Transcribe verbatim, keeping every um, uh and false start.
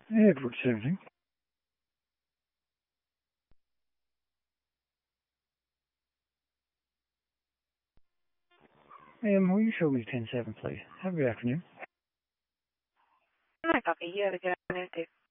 Edward seventeen. Um, will you show me ten seven, please? Have a good afternoon. I copy. You have a good afternoon, too.